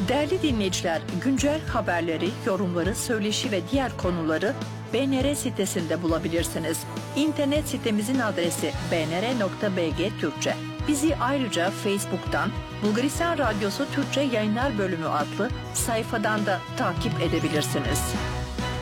Değerli dinleyiciler, güncel haberleri, yorumları, söyleşi ve diğer konuları BNR sitesinde bulabilirsiniz. İnternet sitemizin adresi bnr.bg Türkçe. Bizi ayrıca Facebook'tan Bulgaristan Radyosu Türkçe Yayınlar Bölümü adlı sayfadan da takip edebilirsiniz.